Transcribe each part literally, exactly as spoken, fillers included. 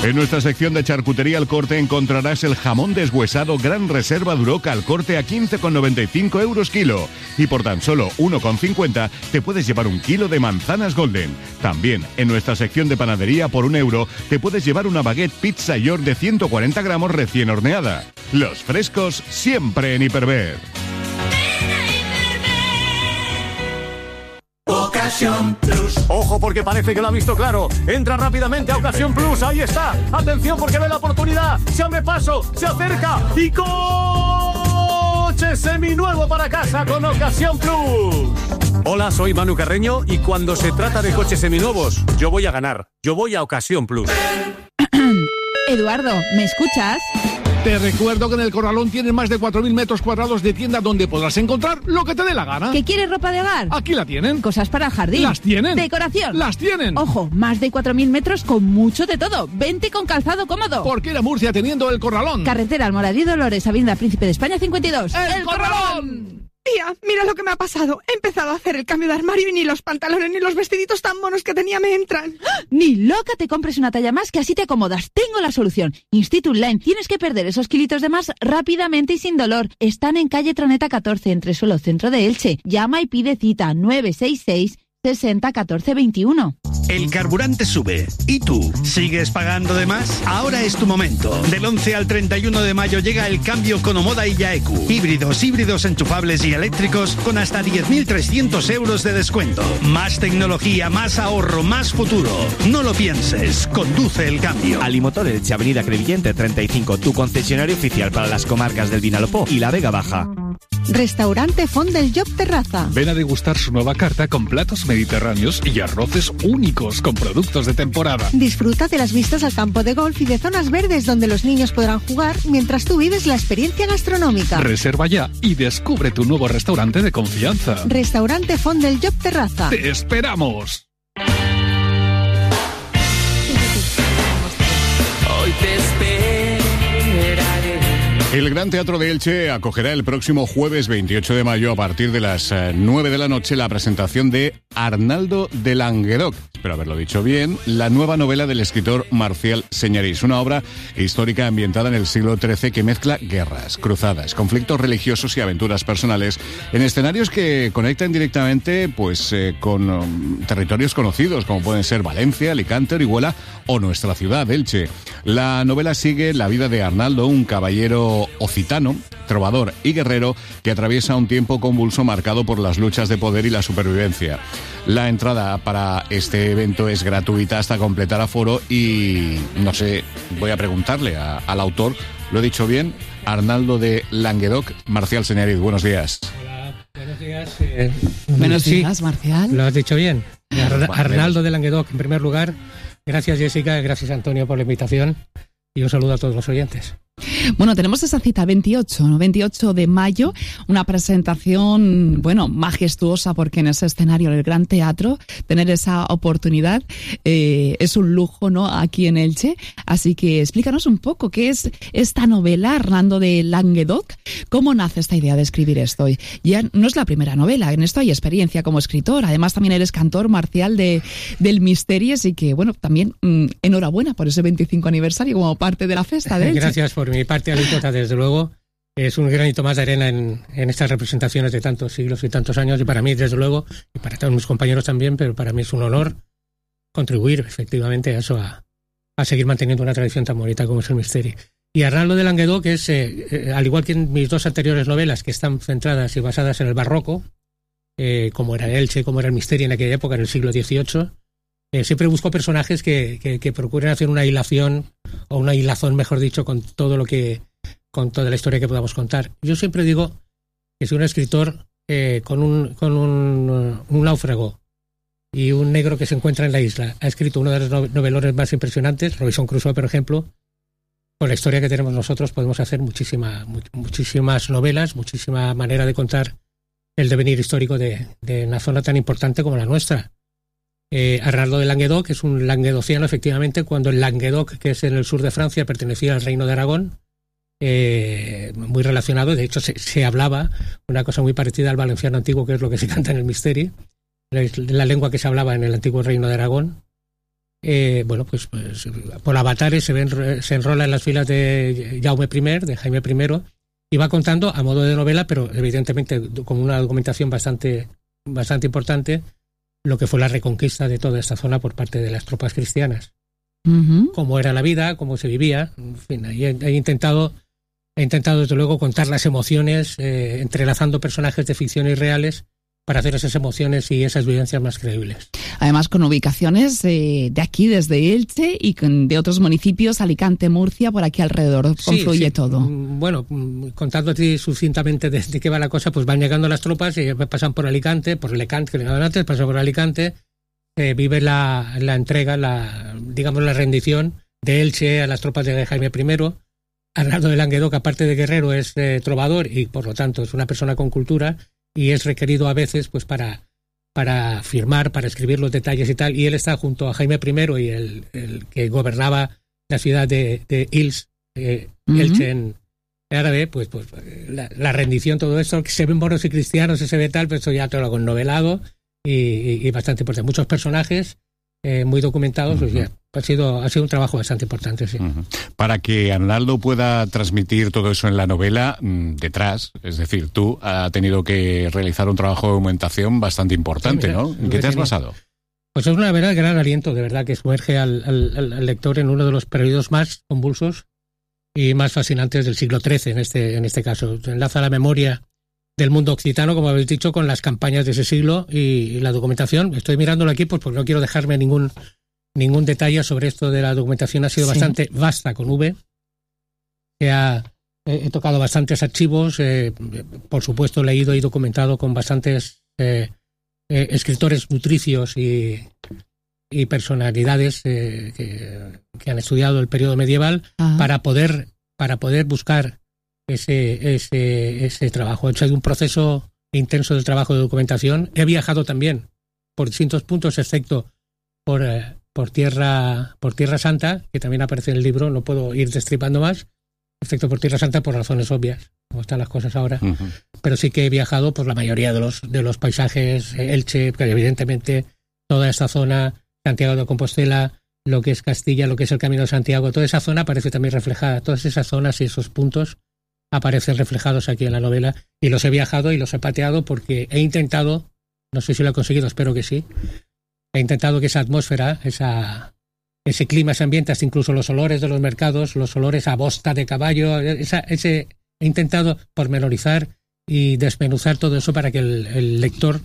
En nuestra sección de charcutería al corte encontrarás el jamón deshuesado Gran Reserva Duroca al corte a quince con noventa y cinco euros kilo. Y por tan solo uno con cincuenta te puedes llevar un kilo de manzanas Golden. También en nuestra sección de panadería por un euro te puedes llevar una baguette Pizza York de ciento cuarenta gramos recién horneada. Los frescos siempre en Hiperver. Ocasión Plus. Ojo, porque parece que lo ha visto claro. Entra rápidamente a Ocasión Plus. Ahí está. Atención, porque ve la oportunidad. Se abre paso, se acerca y coche seminuevo para casa con Ocasión Plus. Hola, soy Manu Carreño y cuando se trata de coches seminuevos, yo voy a ganar. Yo voy a Ocasión Plus. Eduardo, ¿me escuchas? Te recuerdo que en El Corralón tienes más de cuatro mil metros cuadrados de tienda donde podrás encontrar lo que te dé la gana. ¿Qué quieres, ropa de hogar? Aquí la tienen. Cosas para el jardín. Las tienen. Decoración. Las tienen. Ojo, más de cuatro mil metros con mucho de todo. Vente con calzado cómodo. ¿Por qué era Murcia teniendo El Corralón? Carretera Almoradí Dolores, Avenida Príncipe de España cincuenta y dos. ¡El, El Corralón! Tía, mira lo que me ha pasado. He empezado a hacer el cambio de armario y ni los pantalones ni los vestiditos tan monos que tenía me entran. Ni loca te compres una talla más, que así te acomodas. Tengo la solución. Institut Line. Tienes que perder esos kilitos de más rápidamente y sin dolor. Están en calle Troneta catorce, entre suelo centro de Elche. Llama y pide cita nueve seis seis, sesenta, catorce, veintiuno. El carburante sube. ¿Y tú? ¿Sigues pagando de más? Ahora es tu momento. Del once al treinta y uno de mayo llega el cambio con Omoda y Yaeku. Híbridos, híbridos enchufables y eléctricos con hasta diez mil trescientos euros de descuento. Más tecnología, más ahorro, más futuro. No lo pienses. Conduce el cambio. Alimotor Elche, Avenida Crevillente treinta y cinco. Tu concesionario oficial para las comarcas del Vinalopó y la Vega Baja. Restaurante Font del Job Terraza. Ven a degustar su nueva carta con platos mediterráneos y arroces únicos con productos de temporada. Disfruta de las vistas al campo de golf y de zonas verdes donde los niños podrán jugar mientras tú vives la experiencia gastronómica. Reserva ya y descubre tu nuevo restaurante de confianza. Restaurante Font del Job Terraza. ¡Te esperamos! Hoy te esperaré. El Gran Teatro de Elche acogerá el próximo jueves veintiocho de mayo a partir de las nueve de la noche la presentación de Arnaldo de Languedoc, espero haberlo dicho bien, la nueva novela del escritor Marcial Señarís, una obra histórica ambientada en el siglo trece que mezcla guerras, cruzadas, conflictos religiosos y aventuras personales en escenarios que conectan directamente pues eh, con um, territorios conocidos como pueden ser Valencia, Alicante, Orihuela o nuestra ciudad, Elche. La novela sigue la vida de Arnaldo, un caballero occitano, trovador y guerrero que atraviesa un tiempo convulso marcado por las luchas de poder y la supervivencia. La entrada para este evento es gratuita hasta completar aforo y, no sé, voy a preguntarle a, al autor, ¿lo he dicho bien? Arnaldo de Languedoc, Marcial Señarís, buenos días. Hola, buenos días. Eh, buenos sí, días, Marcial. Lo has dicho bien. Ar- Arnaldo de Languedoc, en primer lugar. Gracias, Jessica, gracias, Antonio, por la invitación y un saludo a todos los oyentes. Bueno, tenemos esa cita veintiocho, ¿no? veintiocho de mayo, una presentación, bueno, majestuosa, porque en ese escenario del Gran Teatro, tener esa oportunidad eh, es un lujo, ¿no? Aquí en Elche. Así que explícanos un poco qué es esta novela, Arnaldo de Languedoc. ¿Cómo nace esta idea de escribir esto? Ya no es la primera novela, en esto hay experiencia como escritor. Además, también eres cantor, Marcial, de, del Misteri, así que, bueno, también mmm, enhorabuena por ese veinticinco aniversario como parte de la festa de Elche. Gracias por mi parte, alícuota, desde luego. Es un granito más de arena en, en estas representaciones de tantos siglos y tantos años, y para mí, desde luego, y para todos mis compañeros también, pero para mí es un honor contribuir efectivamente a eso, a, a seguir manteniendo una tradición tan bonita como es el Misteri. Y Arnaldo de Languedoc es, eh, eh, al igual que en mis dos anteriores novelas, que están centradas y basadas en el barroco, eh, como era Elche, como era el Misteri en aquella época, en el siglo dieciocho, Eh, siempre busco personajes que, que, que procuren hacer una hilación, o una hilazón, mejor dicho, con todo lo que, con toda la historia que podamos contar. Yo siempre digo que si un escritor eh, con, un, con un, un náufrago y un negro que se encuentra en la isla ha escrito uno de los novelones más impresionantes, Robinson Crusoe, por ejemplo, con la historia que tenemos nosotros podemos hacer muchísima, mu- muchísimas novelas, muchísima manera de contar el devenir histórico de, de una zona tan importante como la nuestra. Eh, Arnaldo de Languedoc es un languedociano, efectivamente, cuando el Languedoc, que es en el sur de Francia, pertenecía al reino de Aragón, eh, muy relacionado. De hecho, se, se hablaba una cosa muy parecida al valenciano antiguo, que es lo que se canta en el Misteri, la, la lengua que se hablaba en el antiguo reino de Aragón. eh, bueno, pues, pues por avatares se, ven, se enrola en las filas de Jaume I, de Jaime I, y va contando a modo de novela, pero evidentemente con una documentación bastante, bastante importante, lo que fue la reconquista de toda esta zona por parte de las tropas cristianas. Uh-huh. Cómo era la vida, cómo se vivía, en fin, ahí he, he intentado, he intentado desde luego contar las emociones, eh, entrelazando personajes de ficción y reales para hacer esas emociones y esas vivencias más creíbles. Además con ubicaciones eh, de aquí, desde Elche, y con, de otros municipios, Alicante, Murcia, por aquí alrededor, confluye sí, sí. todo. Bueno, contando así sucintamente de, de qué va la cosa, pues van llegando las tropas y pasan por Alicante, por Lecant, que le llamaban antes, pasan por Alicante, eh, vive la, la entrega, la digamos la rendición de Elche a las tropas de Jaime I. Arnaldo de Languedoc, aparte de guerrero, es eh, trovador y por lo tanto es una persona con cultura, y es requerido a veces pues para, para firmar, para escribir los detalles y tal, y él está junto a Jaime I y el, el que gobernaba la ciudad de, de Ils, eh, uh-huh. Elche en árabe, pues, pues la, la rendición, todo eso, que se ven moros y cristianos, se ve tal, pues eso ya todo lo novelado y, y, y bastante importante. Muchos personajes eh, muy documentados, uh-huh. pues ya, ha sido, ha sido un trabajo bastante importante, sí. Uh-huh. Para que Arnaldo pueda transmitir todo eso en la novela, mmm, detrás, es decir, tú has tenido que realizar un trabajo de documentación bastante importante, sí, mira, ¿no? ¿En qué te has basado? Pues es una verdad gran aliento, de verdad, que sumerge al, al, al lector en uno de los periodos más convulsos y más fascinantes del siglo trece, en este, en este caso. Enlaza la memoria del mundo occitano, como habéis dicho, con las campañas de ese siglo y, y la documentación. Estoy mirándolo aquí pues porque no quiero dejarme ningún ningún detalle sobre esto de la documentación. Ha sido sí. bastante vasta con V. Que ha, he, he tocado bastantes archivos, eh, por supuesto leído y documentado con bastantes eh, eh, escritores nutricios y, y personalidades eh, que, que han estudiado el periodo medieval para poder para poder buscar ese ese ese trabajo. He hecho un proceso intenso del trabajo de documentación. He viajado también por distintos puntos, excepto por eh, por tierra por Tierra Santa, que también aparece en el libro. No puedo ir destripando más, excepto por Tierra Santa por razones obvias, como están las cosas ahora. Uh-huh. Pero sí que he viajado por la mayoría de los de los paisajes, Elche, que evidentemente toda esta zona, Santiago de Compostela, lo que es Castilla, lo que es el Camino de Santiago, toda esa zona aparece también reflejada. Todas esas zonas y esos puntos aparecen reflejados aquí en la novela, y los he viajado y los he pateado porque he intentado, no sé si lo he conseguido, espero que sí, he intentado que esa atmósfera, esa, ese clima, ese ambiente, hasta incluso los olores de los mercados, los olores a bosta de caballo, esa, ese, he intentado pormenorizar y desmenuzar todo eso para que el, el lector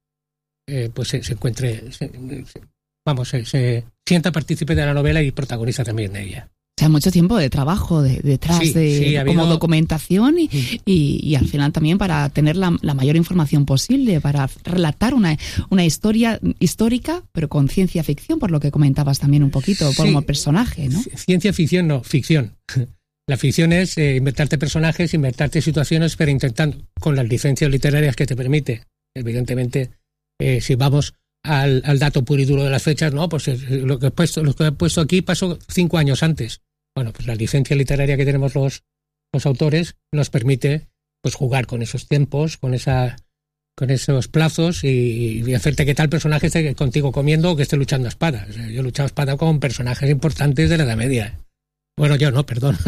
eh, pues se, se encuentre, se, se, vamos, se, se sienta partícipe de la novela y protagonista también de ella. O sea, mucho tiempo de trabajo de, detrás sí, de sí, habido... como documentación y, sí. y, y al final también para tener la, la mayor información posible, para relatar una, una historia histórica, pero con ciencia ficción, por lo que comentabas también un poquito, sí. como personaje, ¿no? Ciencia ficción no, ficción. La ficción es eh, inventarte personajes, inventarte situaciones, pero intentando, con las licencias literarias que te permite. Evidentemente, eh, si vamos al, al dato puro y duro de las fechas, no, pues eh, lo que he puesto, lo que he puesto aquí pasó cinco años antes. Bueno, pues la licencia literaria que tenemos los, los autores nos permite pues jugar con esos tiempos, con esa con esos plazos y, y hacerte que tal personaje esté contigo comiendo o que esté luchando a espada. O sea, yo he luchado a espada con personajes importantes de la Edad Media. Bueno, yo no, perdón.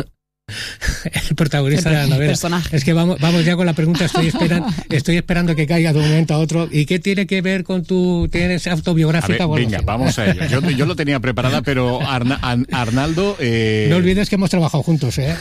El protagonista de la novela. Personaje. Es que vamos, vamos ya con la pregunta. Estoy esperando, estoy esperando que caiga de un momento a otro. ¿Y qué tiene que ver con tu tienes autobiográfica? A ver, bueno, venga, sí. Vamos a ello. Yo, yo lo tenía preparada, pero Arna, Arnaldo. Eh... No olvides que hemos trabajado juntos, ¿eh?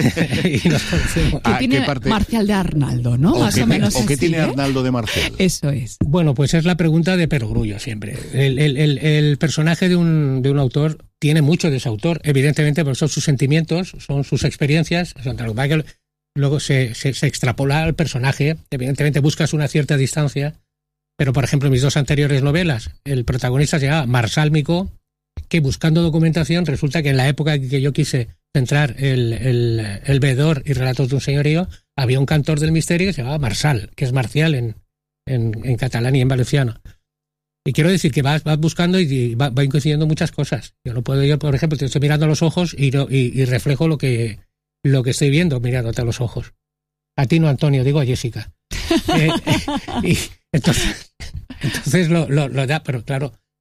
y nos conocemos. ¿Qué tiene ¿qué parte... Marcial de Arnaldo, no? ¿O Más qué, o menos. ¿O qué así, tiene ¿eh? Arnaldo de Marcial? Eso es. Bueno, pues es la pregunta de perogrullo siempre. El, el, el, el personaje de un, de un autor tiene mucho de ese autor, evidentemente, porque son sus sentimientos, son sus experiencias, luego se, se, se extrapola al personaje, evidentemente buscas una cierta distancia, pero por ejemplo en mis dos anteriores novelas, el protagonista se llama Marsal Micó, que buscando documentación resulta que en la época que yo quise centrar el, el, el veedor y relatos de un señorío, había un cantor del misterio que se llamaba Marsal, que es marcial en, en, en catalán y en valenciano. Y quiero decir que vas, vas buscando y va, va coincidiendo muchas cosas. Yo no puedo, yo por ejemplo, te estoy mirando a los ojos y, no, y, y reflejo lo que, lo que estoy viendo mirándote a los ojos. A ti no, Antonio, digo a Jessica. eh, eh, y entonces entonces lo, lo, lo da, pero claro,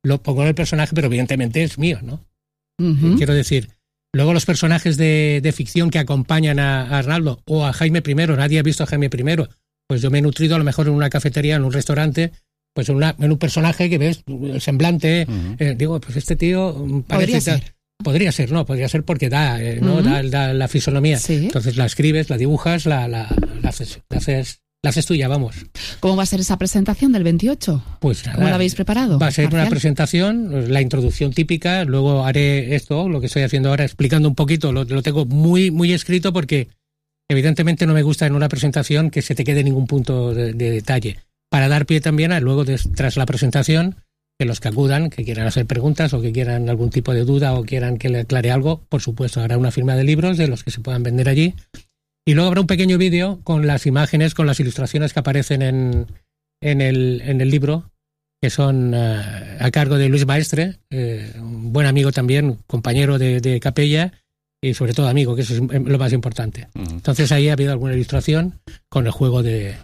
lo pongo en el personaje, pero evidentemente es mío, ¿no? Uh-huh. Quiero decir, luego los personajes de, de ficción que acompañan a, a Arnaldo o a Jaime I, nadie ha visto a Jaime I, pues yo me he nutrido a lo mejor en una cafetería, en un restaurante, pues en, una, en un personaje que ves, el semblante, uh-huh. eh, digo, pues este tío parece... Podría ser. Podría ser, no, podría ser porque da, eh, ¿no? Uh-huh. da, da la fisonomía. Sí. Entonces la escribes, la dibujas, la, la, la, haces, la, haces, la haces tuya, vamos. ¿Cómo va a ser esa presentación del veintiocho? Pues nada, ¿cómo la habéis preparado? Va a ser Marcial? Una presentación, la introducción típica, luego haré esto, lo que estoy haciendo ahora, explicando un poquito, lo, lo tengo muy, muy escrito porque evidentemente no me gusta en una presentación que se te quede ningún punto de, de detalle. Para dar pie también a luego, de, tras la presentación, que los que acudan, que quieran hacer preguntas o que quieran algún tipo de duda o quieran que le aclare algo, por supuesto, habrá una firma de libros de los que se puedan vender allí. Y luego habrá un pequeño vídeo con las imágenes, con las ilustraciones que aparecen en, en, el, en el libro, que son uh, a cargo de Luis Maestre, eh, un buen amigo también, compañero de, de Capella y sobre todo amigo, que eso es lo más importante. Uh-huh. Entonces ahí ha habido alguna ilustración con el juego de,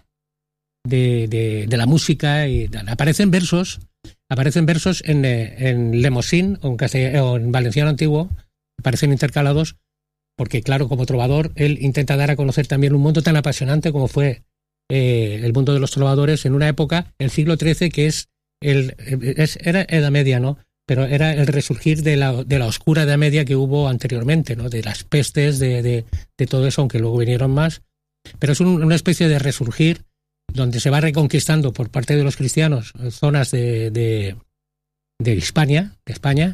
de, de, de la música y aparecen versos. Aparecen versos en, en lemosín o en, castellano, o en valenciano antiguo, aparecen intercalados, porque claro, como trovador, él intenta dar a conocer también un mundo tan apasionante como fue eh, el mundo de los trovadores en una época, el siglo trece, que es, el, es era Edad Media, ¿no? Pero era el resurgir de la, de la oscura Edad Media que hubo anteriormente, ¿no? De las pestes, de, de, de todo eso, aunque luego vinieron más. Pero es un, una especie de resurgir donde se va reconquistando por parte de los cristianos zonas de, de, de Hispania, de España,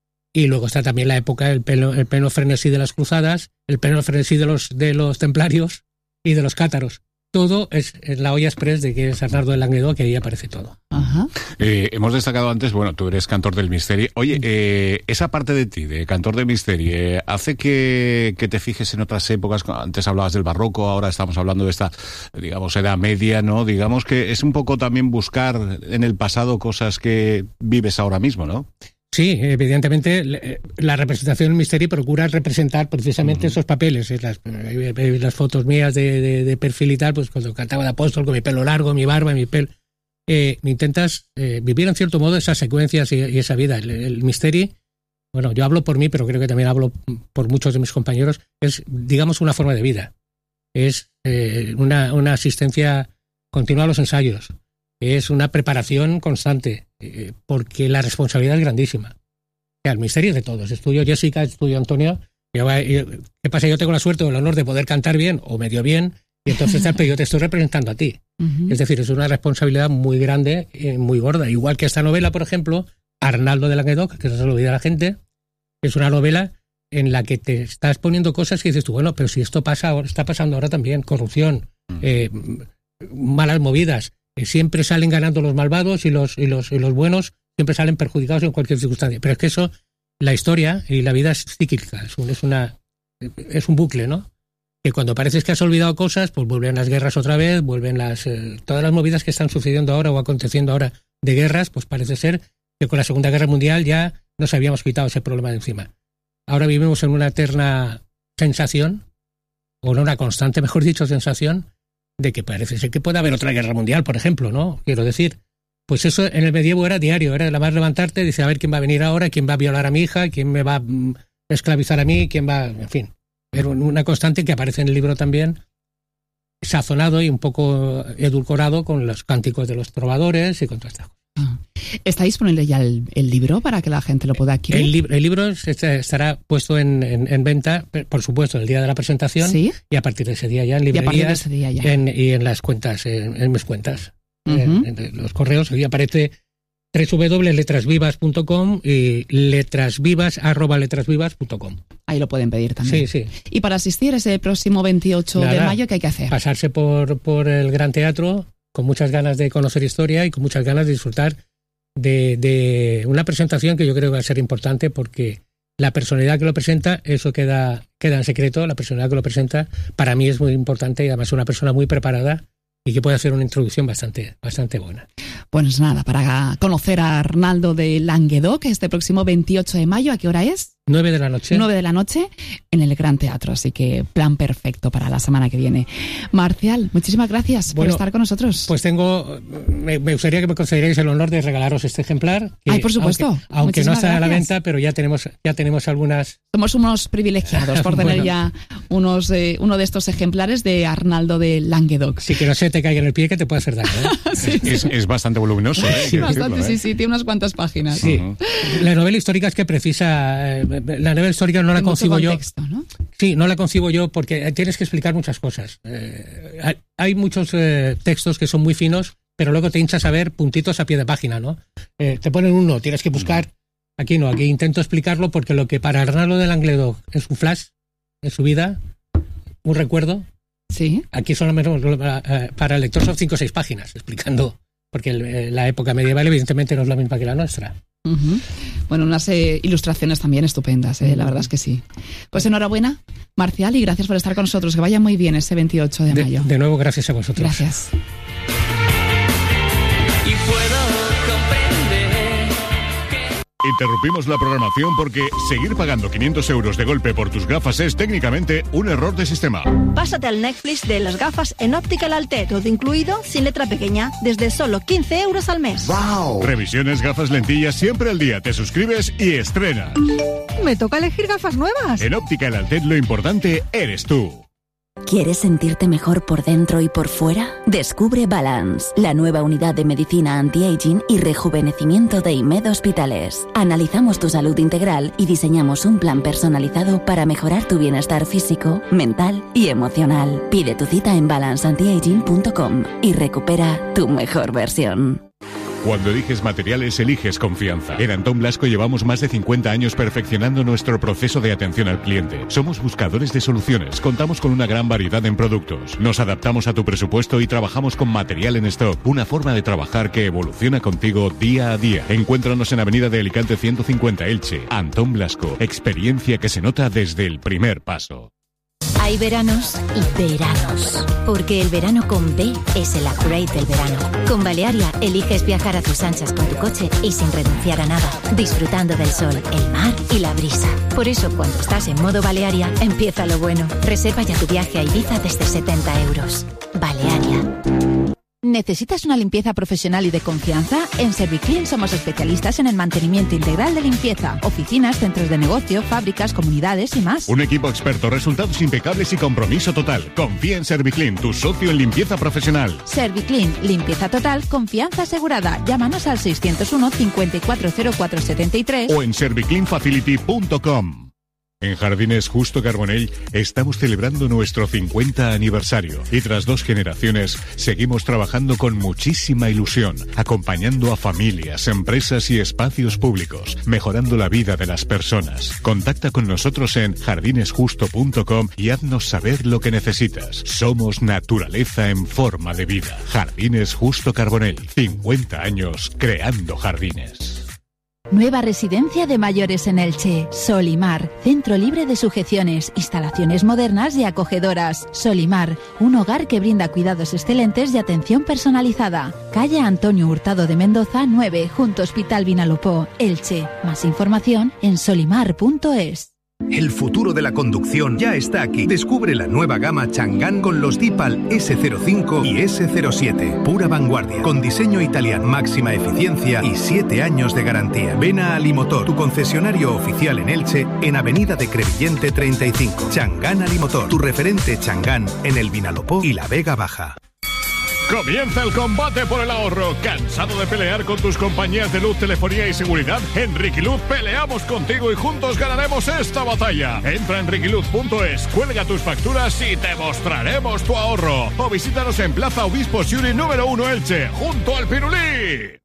y luego está también la época, el pleno, el pleno frenesí de las cruzadas, el pleno frenesí de los, de los templarios y de los cátaros. Todo es, es la olla express de que es Arnaldo de Languedoc, que ahí aparece todo. Ajá. Eh, hemos destacado antes, bueno, tú eres cantor del Misteri. Oye, eh, esa parte de ti, de cantor del Misteri, eh, ¿hace que, que te fijes en otras épocas? Antes hablabas del barroco, ahora estamos hablando de esta, digamos, Edad Media, ¿no? Digamos que es un poco también buscar en el pasado cosas que vives ahora mismo, ¿no? Sí, evidentemente la representación del Misteri procura representar precisamente uh-huh. esos papeles. Las, las fotos mías de, de, de perfil y tal, pues cuando cantaba de apóstol con mi pelo largo, mi barba, mi pelo... Eh, intentas eh, vivir en cierto modo esas secuencias y, y esa vida. El, el Misteri, bueno, yo hablo por mí, pero creo que también hablo por muchos de mis compañeros, es, digamos, una forma de vida. Es eh, una, una asistencia continua a los ensayos. Es una preparación constante, eh, porque la responsabilidad es grandísima. O sea, el misterio es de todos. Estudio Jessica, estudio Antonio. Yo, yo, ¿qué pasa? Yo tengo la suerte o el honor de poder cantar bien o medio bien, y entonces pero yo te estoy representando a ti. Uh-huh. Es decir, es una responsabilidad muy grande, eh, muy gorda. Igual que esta novela, por ejemplo, Arnaldo de Languedoc, que no se lo olvida a la gente, es una novela en la que te estás poniendo cosas que dices tú, bueno, pero si esto pasa ahora, está pasando ahora también, corrupción, uh-huh. eh, malas movidas. Siempre salen ganando los malvados y los, y los y los buenos siempre salen perjudicados en cualquier circunstancia. Pero es que eso, la historia y la vida es cíclica, es un, es una es un bucle, ¿no? Que cuando pareces que has olvidado cosas, pues vuelven las guerras otra vez, vuelven las eh, todas las movidas que están sucediendo ahora o aconteciendo ahora de guerras, pues parece ser que con la Segunda Guerra Mundial ya nos habíamos quitado ese problema de encima. Ahora vivimos en una eterna sensación, o en una constante, mejor dicho, sensación, de que parece ser que puede haber otra guerra mundial, por ejemplo, ¿no? Quiero decir, pues eso en el medievo era diario, era nada más levantarte, dice, a ver quién va a venir ahora, quién va a violar a mi hija, quién me va a esclavizar a mí, quién va, en fin. Era una constante que aparece en el libro también, sazonado y un poco edulcorado con los cánticos de los trovadores y con todas estas cosas. Ah. ¿Está disponible ya el, el libro para que la gente lo pueda adquirir? El, li- el libro estará puesto en, en, en venta, por supuesto, el día de la presentación. ¿Sí? Y a partir de ese día ya en librerías y, a partir de ese día ya. En, y en las cuentas, en, en mis cuentas, uh-huh. en, en los correos. Ahí aparece doble u doble u doble u punto letrasvivas punto com y letrasvivas arroba letrasvivas punto com. Ahí lo pueden pedir también. Sí, sí. Y para asistir ese próximo veintiocho Nada, de mayo, ¿qué hay que hacer? Pasarse por, por el Gran Teatro con muchas ganas de conocer historia y con muchas ganas de disfrutar de, de una presentación que yo creo que va a ser importante, porque la personalidad que lo presenta, eso queda, queda en secreto. La personalidad que lo presenta para mí es muy importante y además es una persona muy preparada y que puede hacer una introducción bastante, bastante buena. Pues nada, para conocer a Arnaldo de Languedoc este próximo veintiocho de mayo, ¿a qué hora es? nueve de la noche. nueve de la noche en el Gran Teatro, así que plan perfecto para la semana que viene. Marcial, muchísimas gracias bueno, por estar con nosotros. Pues tengo, me, me gustaría que me concedierais el honor de regalaros este ejemplar. Que, Ay, por supuesto. Aunque, aunque no está gracias. a la venta, pero ya tenemos, ya tenemos algunas. Somos unos privilegiados por tener bueno. ya unos, eh, uno de estos ejemplares de Arnaldo de Languedoc. Sí, que no se te caiga en el pie, que te puede hacer daño, ¿eh? sí, es, sí. es bastante voluminoso, ¿eh? Sí, bastante, decirlo, sí, ¿eh? sí, tiene unas cuantas páginas. Sí. Uh-huh. La novela histórica es que precisa, eh, la novela histórica no la Hay concibo yo. ¿no? Sí, no la concibo yo porque tienes que explicar muchas cosas. Eh, hay, hay muchos eh, textos que son muy finos, pero luego te hinchas a ver puntitos a pie de página, ¿no? Eh, te ponen uno, tienes que buscar. Aquí no, aquí intento explicarlo porque lo que para Arnaldo de Languedoc es un flash en su vida, un recuerdo. Sí. Aquí solamente para el lector son cinco o seis páginas explicando, porque la época medieval evidentemente no es la misma que la nuestra. Uh-huh. Bueno, unas eh, ilustraciones también estupendas, eh, la verdad es que sí. Pues enhorabuena, Marcial, y gracias por estar con nosotros. Que vaya muy bien ese veintiocho de mayo. De, de nuevo, gracias a vosotros. Gracias. Y puedo comprender que... Interrumpimos la programación porque seguir pagando quinientos euros de golpe por tus gafas es técnicamente un error de sistema. Pásate al Netflix de las gafas en Optical Alté, todo incluido, sin letra pequeña, desde solo quince euros al mes. ¡Wow! Revisiones, gafas, lentillas, siempre al día. Te suscribes y estrenas. Me toca elegir gafas nuevas. En Optical Alté lo importante eres tú. ¿Quieres sentirte mejor por dentro y por fuera? Descubre Balance, la nueva unidad de medicina anti-aging y rejuvenecimiento de IMED Hospitales. Analizamos tu salud integral y diseñamos un plan personalizado para mejorar tu bienestar físico, mental y emocional. Pide tu cita en balance antiaging punto com y recupera tu mejor versión. Cuando eliges materiales, eliges confianza. En Antón Blasco llevamos más de cincuenta años perfeccionando nuestro proceso de atención al cliente. Somos buscadores de soluciones, contamos con una gran variedad en productos. Nos adaptamos a tu presupuesto y trabajamos con material en stock. Una forma de trabajar que evoluciona contigo día a día. Encuéntranos en Avenida de Alicante ciento cincuenta Elche. Antón Blasco, experiencia que se nota desde el primer paso. Hay veranos y veranos, porque el verano con B es el upgrade del verano. Con Balearia eliges viajar a tus anchas con tu coche y sin renunciar a nada, disfrutando del sol, el mar y la brisa. Por eso, cuando estás en modo Balearia, empieza lo bueno. Reserva ya tu viaje a Ibiza desde setenta euros. Balearia. ¿Necesitas una limpieza profesional y de confianza? En Serviclean somos especialistas en el mantenimiento integral de limpieza. Oficinas, centros de negocio, fábricas, comunidades y más. Un equipo experto, resultados impecables y compromiso total. Confía en Serviclean, tu socio en limpieza profesional. Serviclean, limpieza total, confianza asegurada. Llámanos al seiscientos uno, cincuenta y cuatro cero cuatro setenta y tres o en serviclean facility punto com. En Jardines Justo Carbonell estamos celebrando nuestro cincuenta aniversario y tras dos generaciones seguimos trabajando con muchísima ilusión, acompañando a familias, empresas y espacios públicos, mejorando la vida de las personas. Contacta con nosotros en jardines justo punto com y haznos saber lo que necesitas. Somos naturaleza en forma de vida. Jardines Justo Carbonell, cincuenta años creando jardines. Nueva residencia de mayores en Elche. Solimar, centro libre de sujeciones, instalaciones modernas y acogedoras. Solimar, un hogar que brinda cuidados excelentes y atención personalizada. Calle Antonio Hurtado de Mendoza nueve, junto Hospital Vinalopó, Elche. Más información en solimar punto es. El futuro de la conducción ya está aquí. Descubre la nueva gama Chang'an con los Deepal ese cero cinco y ese cero siete. Pura vanguardia, con diseño italiano, máxima eficiencia y siete años de garantía. Ven a Alimotor, tu concesionario oficial en Elche, en Avenida de Crevillente treinta y cinco. Chang'an Alimotor, tu referente Chang'an en el Vinalopó y la Vega Baja. Comienza el combate por el ahorro. ¿Cansado de pelear con tus compañías de luz, telefonía y seguridad? En Riquiluz peleamos contigo y juntos ganaremos esta batalla. Entra en riquiluz punto es, cuelga tus facturas y te mostraremos tu ahorro. O visítanos en Plaza Obispo Siuri número uno Elche, junto al Pirulí.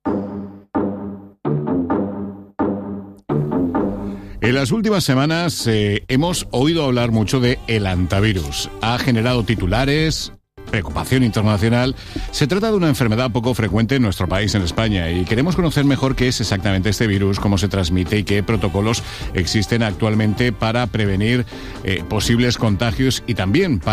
En las últimas semanas eh, hemos oído hablar mucho de el antivirus. Ha generado titulares, preocupación internacional. Se trata de una enfermedad poco frecuente en nuestro país, en España, y queremos conocer mejor qué es exactamente este virus, cómo se transmite y qué protocolos existen actualmente para prevenir eh, posibles contagios y también para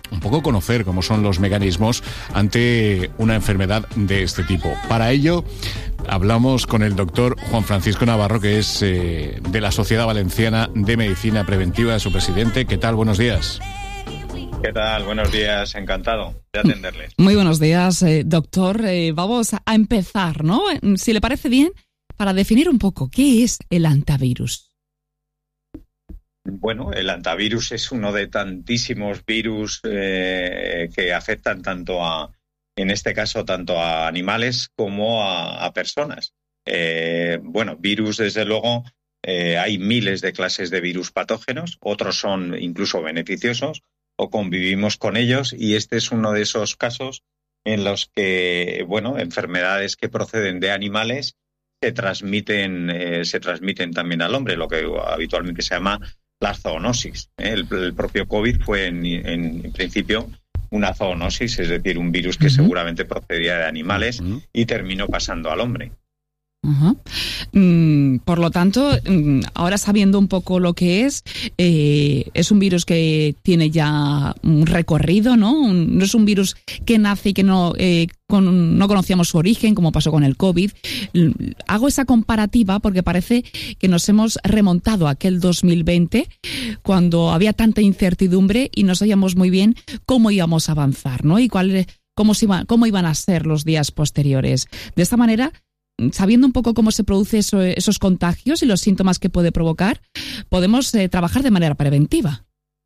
un poco conocer cómo son los mecanismos ante una enfermedad de este tipo. Para ello, hablamos con el doctor Juan Francisco Navarro, que es eh, de la Sociedad Valenciana de Medicina Preventiva, su presidente. ¿Qué tal? Buenos días. ¿Qué tal? Buenos días, encantado de atenderles. Muy buenos días, eh, doctor. Eh, vamos a empezar, ¿no? Si le parece bien, para definir un poco, ¿qué es el hantavirus? Bueno, el hantavirus es uno de tantísimos virus eh, que afectan tanto a, en este caso, tanto a animales como a, a personas. Eh, bueno, virus, desde luego, eh, hay miles de clases de virus patógenos, otros son incluso beneficiosos, o convivimos con ellos, y este es uno de esos casos en los que, bueno, enfermedades que proceden de animales se transmiten, eh, se transmiten también al hombre, lo que habitualmente se llama la zoonosis. ¿eh? El, el propio COVID fue, en, en, en principio, una zoonosis, es decir, un virus que uh-huh. seguramente procedía de animales uh-huh. y terminó pasando al hombre. Uh-huh. Mm, por lo tanto, mm, ahora sabiendo un poco lo que es, eh, es un virus que tiene ya un recorrido, ¿no? Un, no es un virus que nace y que no, eh, con, no conocíamos su origen, como pasó con el COVID. Hago esa comparativa porque parece que nos hemos remontado a aquel dos mil veinte, cuando había tanta incertidumbre y no sabíamos muy bien cómo íbamos a avanzar, ¿no? Y cuál, cómo, se iba, cómo iban a ser los días posteriores. De esta manera, sabiendo un poco cómo se producen eso, esos contagios y los síntomas que puede provocar, podemos eh, trabajar de manera preventiva.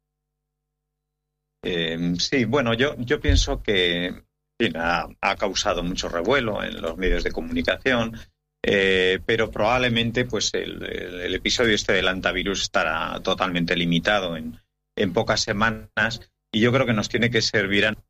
Eh, sí, bueno, yo, yo pienso que en fin, ha, ha causado mucho revuelo en los medios de comunicación, eh, pero probablemente pues el, el, el episodio este del hantavirus estará totalmente limitado en, en pocas semanas, y yo creo que nos tiene que servir a,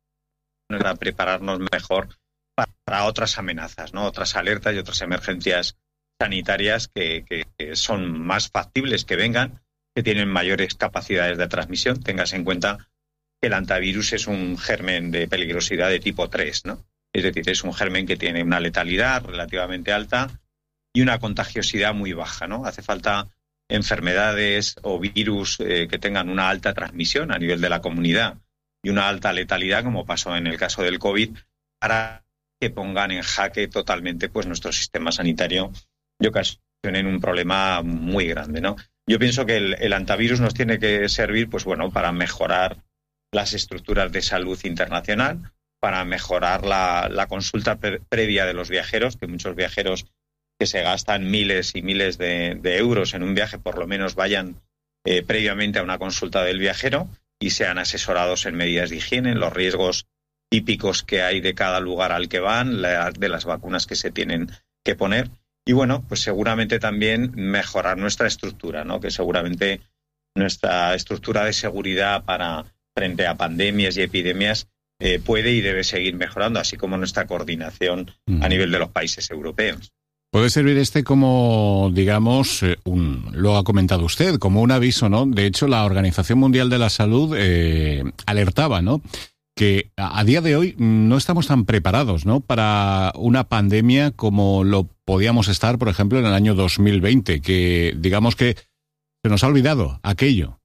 a prepararnos mejor para otras amenazas, ¿no? Otras alertas y otras emergencias sanitarias que, que, que son más factibles que vengan, que tienen mayores capacidades de transmisión. Tengas en cuenta que el hantavirus es un germen de peligrosidad de tipo tres, ¿no? Es decir, es un germen que tiene una letalidad relativamente alta y una contagiosidad muy baja, ¿no? Hace falta enfermedades o virus eh, que tengan una alta transmisión a nivel de la comunidad y una alta letalidad, como pasó en el caso del COVID, para que pongan en jaque totalmente pues nuestro sistema sanitario y ocasionen un problema muy grande, ¿no? Yo pienso que el, el hantavirus nos tiene que servir pues bueno para mejorar las estructuras de salud internacional, para mejorar la, la consulta pre- previa de los viajeros, que muchos viajeros que se gastan miles y miles de, de euros en un viaje por lo menos vayan eh, previamente a una consulta del viajero y sean asesorados en medidas de higiene, en los riesgos típicos que hay de cada lugar al que van, la, de las vacunas que se tienen que poner. Y bueno, pues seguramente también mejorar nuestra estructura, ¿no? Que seguramente nuestra estructura de seguridad para frente a pandemias y epidemias eh, puede y debe seguir mejorando, así como nuestra coordinación mm. a nivel de los países europeos. Puede servir este como, digamos, un, lo ha comentado usted, como un aviso, ¿no? De hecho, la Organización Mundial de la Salud eh, alertaba, ¿no?, que a día de hoy no estamos tan preparados, ¿no?, para una pandemia como lo podíamos estar, por ejemplo, en el año dos mil veinte, que digamos que se nos ha olvidado aquello.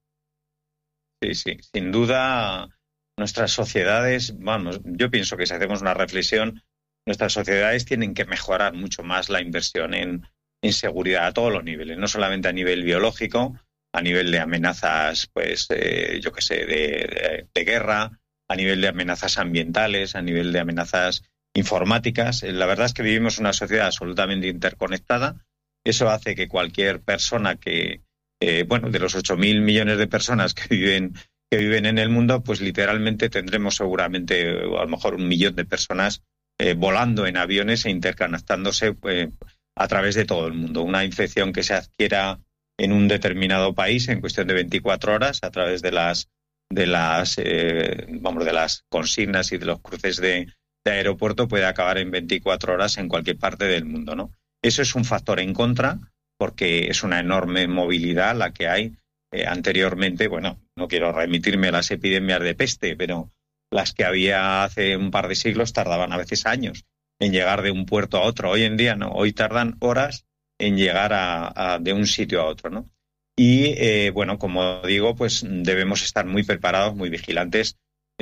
Sí, sí, sin duda nuestras sociedades, vamos, yo pienso que si hacemos una reflexión, nuestras sociedades tienen que mejorar mucho más la inversión en, en seguridad a todos los niveles, no solamente a nivel biológico, a nivel de amenazas, pues, eh, yo qué sé, de, de, de guerra, a nivel de amenazas ambientales, a nivel de amenazas informáticas. La verdad es que vivimos una sociedad absolutamente interconectada. Eso hace que cualquier persona que, eh, bueno, de los ocho mil millones de personas que viven, que viven en el mundo, pues literalmente tendremos seguramente a lo mejor un millón de personas eh, volando en aviones e interconectándose eh, a través de todo el mundo. Una infección que se adquiera en un determinado país en cuestión de veinticuatro horas a través de las de las eh, vamos de las consignas y de los cruces de, de aeropuerto puede acabar en veinticuatro horas en cualquier parte del mundo, ¿no? Eso es un factor en contra porque es una enorme movilidad la que hay. Eh, anteriormente, bueno, no quiero remitirme a las epidemias de peste, pero las que había hace un par de siglos tardaban a veces años en llegar de un puerto a otro. Hoy en día no, hoy tardan horas en llegar a, a, de un sitio a otro, ¿no? Y, eh, bueno, como digo, pues debemos estar muy preparados, muy vigilantes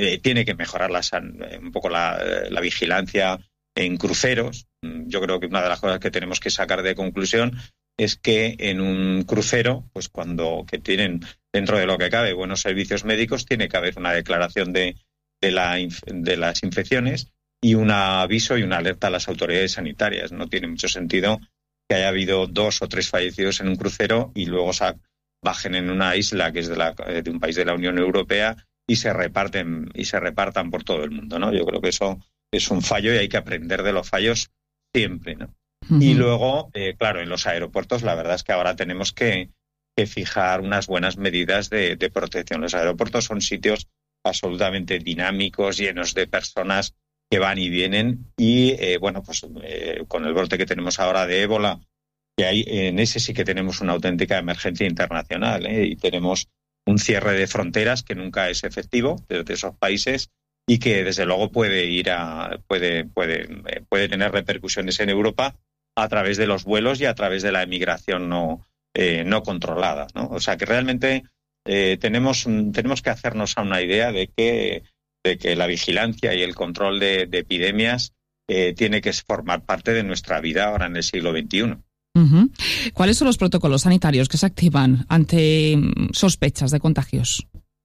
eh, tiene que mejorar la, un poco la, la vigilancia en cruceros. Yo creo que una de las cosas que tenemos que sacar de conclusión es que en un crucero, pues cuando que tienen dentro de lo que cabe buenos servicios médicos, tiene que haber una declaración de, de, la, de las infecciones y un aviso y una alerta a las autoridades sanitarias. No tiene mucho sentido que haya habido dos o tres fallecidos en un crucero y luego se bajen en una isla que es de, la, de un país de la Unión Europea y se reparten y se repartan por todo el mundo, ¿no? Yo creo que eso es un fallo y hay que aprender de los fallos siempre, ¿no? Uh-huh. Y luego, eh, claro, en los aeropuertos la verdad es que ahora tenemos que, que fijar unas buenas medidas de, de protección. Los aeropuertos son sitios absolutamente dinámicos, llenos de personas que van y vienen y, eh, bueno, pues eh, con el brote que tenemos ahora de ébola, que hay, en ese sí que tenemos una auténtica emergencia internacional, ¿eh? Y tenemos un cierre de fronteras que nunca es efectivo desde esos países y que desde luego puede ir a puede puede eh, puede tener repercusiones en Europa a través de los vuelos y a través de la emigración no eh, no controlada, ¿no? O sea que realmente eh, tenemos tenemos que hacernos a una idea de que de que la vigilancia y el control de, de epidemias eh, tiene que formar parte de nuestra vida ahora en el siglo veintiuno. Uh-huh. ¿Cuáles son los protocolos sanitarios que se activan ante sospechas de contagios?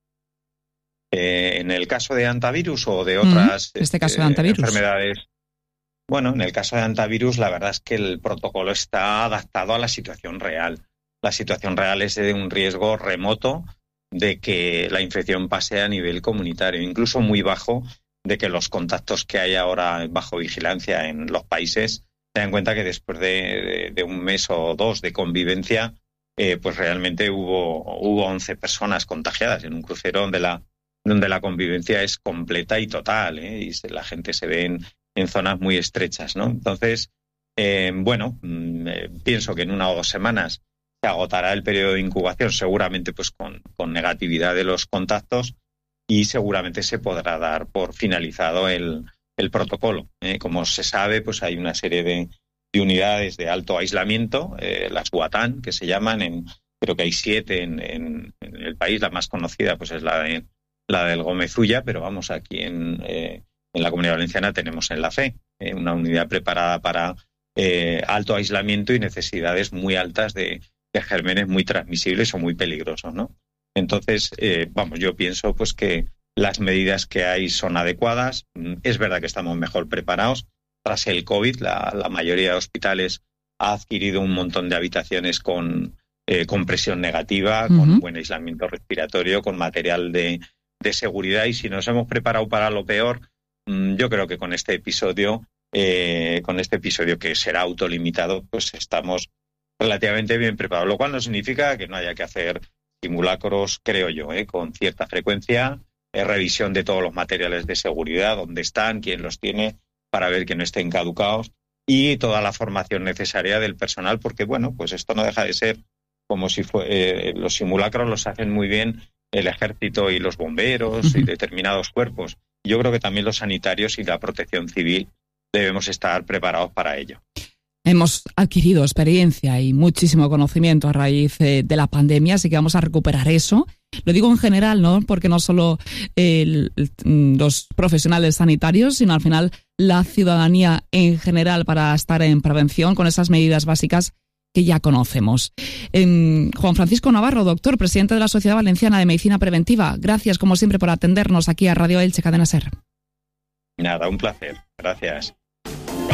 Eh, en el caso de hantavirus o de otras uh-huh. este caso de hantavirus. Eh, enfermedades. Bueno, en el caso de hantavirus, la verdad es que el protocolo está adaptado a la situación real. La situación real es de un riesgo remoto de que la infección pase a nivel comunitario, incluso muy bajo, de que los contactos que hay ahora bajo vigilancia en los países se den cuenta que después de, de, de un mes o dos de convivencia, eh, pues realmente hubo, hubo once personas contagiadas en un crucero donde la, donde la convivencia es completa y total, ¿eh? Y se, la gente se ve en, en zonas muy estrechas, ¿no? Entonces, eh, bueno, eh, pienso que en una o dos semanas se agotará el periodo de incubación, seguramente pues con, con negatividad de los contactos y seguramente se podrá dar por finalizado el, el protocolo. ¿eh? Como se sabe, pues hay una serie de, de unidades de alto aislamiento, eh, las Guatán, que se llaman, en, creo que hay siete en, en, en el país, la más conocida pues es la, de, la del Gómez Ulla, pero vamos, aquí en, eh, en la Comunidad Valenciana tenemos en la Fe, eh, una unidad preparada para eh, alto aislamiento y necesidades muy altas de de gérmenes muy transmisibles o muy peligrosos, ¿no? Entonces, eh, vamos, yo pienso pues que las medidas que hay son adecuadas. Es verdad que estamos mejor preparados. Tras el COVID, la, la mayoría de hospitales ha adquirido un montón de habitaciones con, eh, con presión negativa, uh-huh. con buen aislamiento respiratorio, con material de, de seguridad. Y si nos hemos preparado para lo peor, yo creo que con este episodio, eh, con este episodio que será autolimitado, pues estamos relativamente bien preparado, lo cual no significa que no haya que hacer simulacros, creo yo, ¿eh? con cierta frecuencia, eh, revisión de todos los materiales de seguridad, dónde están, quién los tiene, para ver que no estén caducados y toda la formación necesaria del personal, porque bueno, pues esto no deja de ser como si fue, eh, los simulacros los hacen muy bien el ejército y los bomberos uh-huh. y determinados cuerpos. Yo creo que también los sanitarios y la protección civil debemos estar preparados para ello. Hemos adquirido experiencia y muchísimo conocimiento a raíz eh, de la pandemia, así que vamos a recuperar eso. Lo digo en general, ¿no? Porque no solo eh, los profesionales sanitarios, sino al final la ciudadanía en general para estar en prevención con esas medidas básicas que ya conocemos. Eh, Juan Francisco Navarro, doctor, presidente de la Sociedad Valenciana de Medicina Preventiva. Gracias, como siempre, por atendernos aquí a Radio Elche Cadena SER. Nada, un placer. Gracias.